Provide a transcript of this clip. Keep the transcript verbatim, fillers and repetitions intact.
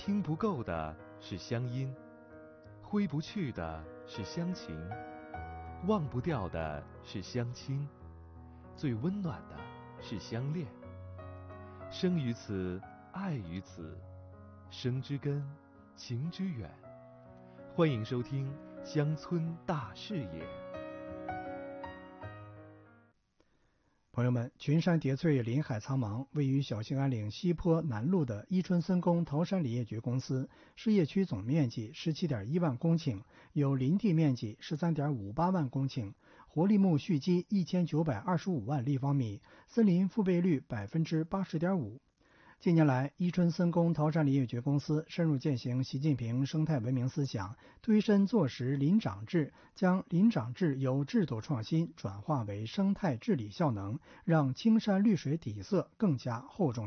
听不够的是乡音，挥不去的是乡情，忘不掉的是乡亲，最温暖的是相恋。生于此，爱于此，生之根，情之远。欢迎收听《乡村大视野》。 朋友们，群山叠翠，林海苍茫，位于小兴安岭西坡南麓的伊春森工桃山林业局公司，事业区总面积 十七点一万公顷，有林地面积 十三点五八万公顷，活力木蓄积一千九百二十五万立方米，森林复备率 百分之八十点五。近年来，伊春森工桃山林业局公司深入践行习近平生态文明思想，推身做实林长治，将林长治由制度创新转化为生态治理效能，让青山绿水底色更加厚重。